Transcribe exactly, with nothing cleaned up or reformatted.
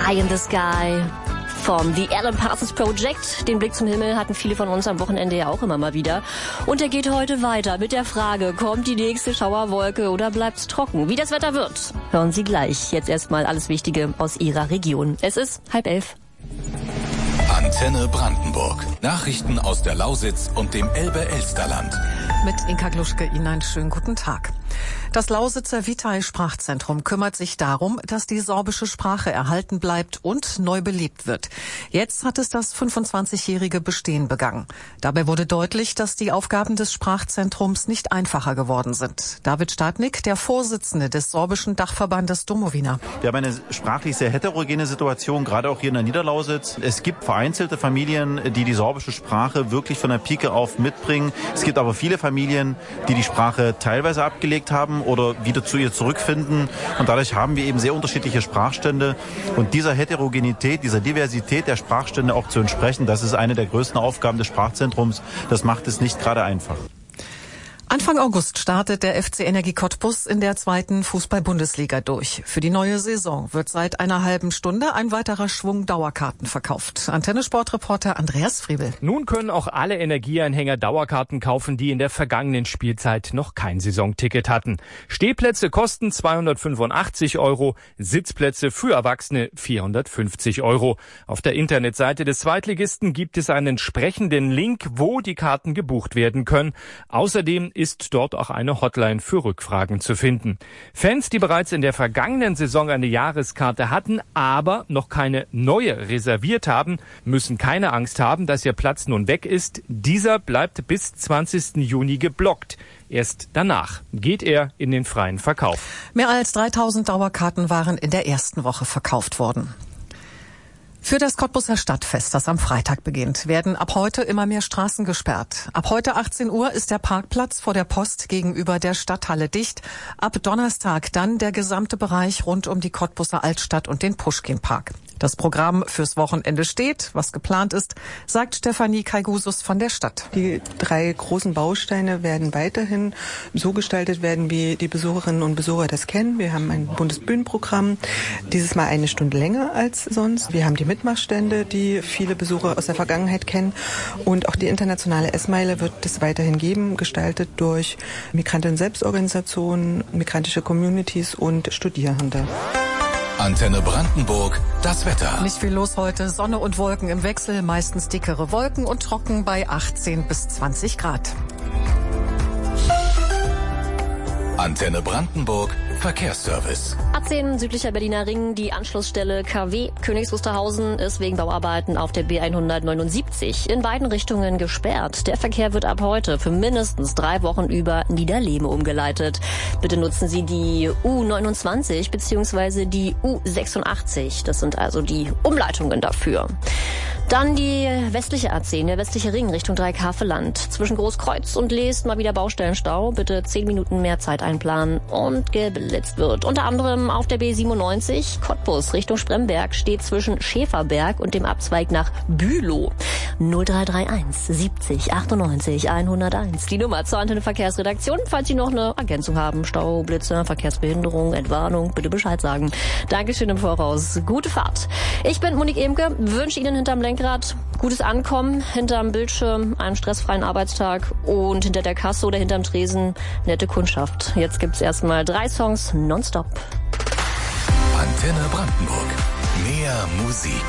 Eye in the Sky vom The Alan Parsons Project. Den Blick zum Himmel hatten viele von uns am Wochenende ja auch immer mal wieder. Und er geht heute weiter mit der Frage, kommt die nächste Schauerwolke oder bleibt's trocken? Wie das Wetter wird, hören Sie gleich. Jetzt erstmal alles Wichtige aus Ihrer Region. Es ist halb elf. Antenne Brandenburg. Nachrichten aus der Lausitz und dem Elbe-Elsterland. Mit Inka Gluschke Ihnen einen schönen guten Tag. Das Lausitzer Vitae-Sprachzentrum kümmert sich darum, dass die sorbische Sprache erhalten bleibt und neu belebt wird. Jetzt hat es das fünfundzwanzigjährige Bestehen begangen. Dabei wurde deutlich, dass die Aufgaben des Sprachzentrums nicht einfacher geworden sind. David Stadnik, der Vorsitzende des sorbischen Dachverbandes Domowina. Wir haben eine sprachlich sehr heterogene Situation, gerade auch hier in der Niederlausitz. Es gibt vereinzelte Familien, die die sorbische Sprache wirklich von der Pike auf mitbringen. Es gibt aber viele Familien, die die Sprache teilweise abgelegt haben oder wieder zu ihr zurückfinden. Und dadurch haben wir eben sehr unterschiedliche Sprachstände. Und dieser Heterogenität, dieser Diversität der Sprachstände auch zu entsprechen, das ist eine der größten Aufgaben des Sprachzentrums. Das macht es nicht gerade einfach. Anfang August startet der F C Energie Cottbus in der zweiten Fußball-Bundesliga durch. Für die neue Saison wird seit einer halben Stunde ein weiterer Schwung Dauerkarten verkauft. Antenne-Sportreporter Andreas Friebel. Nun können auch alle Energieanhänger Dauerkarten kaufen, die in der vergangenen Spielzeit noch kein Saisonticket hatten. Stehplätze kosten zweihundertfünfundachtzig Euro, Sitzplätze für Erwachsene vierhundertfünfzig Euro. Auf der Internetseite des Zweitligisten gibt es einen entsprechenden Link, wo die Karten gebucht werden können. Außerdem ist dort auch eine Hotline für Rückfragen zu finden. Fans, die bereits in der vergangenen Saison eine Jahreskarte hatten, aber noch keine neue reserviert haben, müssen keine Angst haben, dass ihr Platz nun weg ist. Dieser bleibt bis zwanzigsten Juni geblockt. Erst danach geht er in den freien Verkauf. Mehr als dreitausend Dauerkarten waren in der ersten Woche verkauft worden. Für das Cottbuser Stadtfest, das am Freitag beginnt, werden ab heute immer mehr Straßen gesperrt. Ab heute achtzehn Uhr ist der Parkplatz vor der Post gegenüber der Stadthalle dicht. Ab Donnerstag dann der gesamte Bereich rund um die Cottbuser Altstadt und den Puschkin-Park. Das Programm fürs Wochenende steht, was geplant ist, sagt Stefanie Kaigusus von der Stadt. Die drei großen Bausteine werden weiterhin so gestaltet werden, wie die Besucherinnen und Besucher das kennen. Wir haben ein Bundesbühnenprogramm, dieses Mal eine Stunde länger als sonst. Wir haben die Mitmachstände, die viele Besucher aus der Vergangenheit kennen. Und auch die internationale Essmeile wird es weiterhin geben, gestaltet durch Migranten-Selbstorganisationen, migrantische Communities und Studierende. Antenne Brandenburg, das Wetter. Nicht viel los heute, Sonne und Wolken im Wechsel, meistens dickere Wolken und trocken bei achtzehn bis zwanzig Grad. Antenne Brandenburg, Verkehrsservice. A zehn südlicher Berliner Ring, die Anschlussstelle K W Königs Wusterhausen ist wegen Bauarbeiten auf der B hundertneunundsiebzig in beiden Richtungen gesperrt. Der Verkehr wird ab heute für mindestens drei Wochen über Niederlehme umgeleitet. Bitte nutzen Sie die U neunundzwanzig bzw. die U sechsundachtzig. Das sind also die Umleitungen dafür. Dann die westliche A zehn, der westliche Ring Richtung Dreikäferland. Zwischen Großkreuz und Leest mal wieder Baustellenstau. Bitte zehn Minuten mehr Zeit einplanen und geblitzt wird. Unter anderem auf der B siebenundneunzig Cottbus Richtung Spremberg steht zwischen Schäferberg und dem Abzweig nach Bülow. null drei drei eins siebzig achtundneunzig hunderteins. Die Nummer zur Antenne Verkehrsredaktion. Falls Sie noch eine Ergänzung haben, Stau, Blitze, Verkehrsbehinderung, Entwarnung, bitte Bescheid sagen. Dankeschön im Voraus. Gute Fahrt. Ich bin Monique Emke, wünsche Ihnen hinterm Lenkrad gutes Ankommen, hinterm Bildschirm einen stressfreien Arbeitstag und hinter der Kasse oder hinterm Tresen nette Kundschaft. Jetzt gibt's erstmal drei Songs nonstop. Antenne Brandenburg. Mehr Musik.